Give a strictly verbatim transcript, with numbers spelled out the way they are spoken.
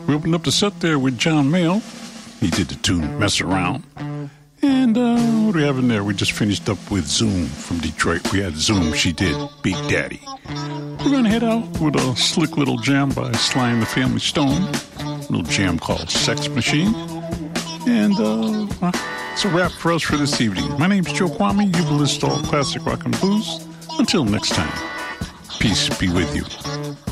We opened up the set there with John Mayall. He did the tune Mess Around. And uh, what do we have in there? We just finished up with Zoom from Detroit. We had Zoom. She did Big Daddy. We're going to head out with a slick little jam by Sly and the Family Stone. A little jam called Sex Machine. And uh, it's a wrap for us for this evening. My name's Joe Kwame. You've been listening to all classic rock and blues. Until next time, peace be with you.